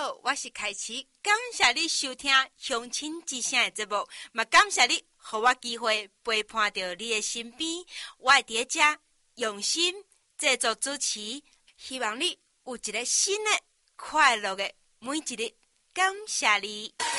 好，我是凯琪，感谢你收听乡亲之声的节目，也感谢你给我机会陪伴到你的身边。我会在这用心制作主持，希望你有一个新的快乐的每一日。感谢你。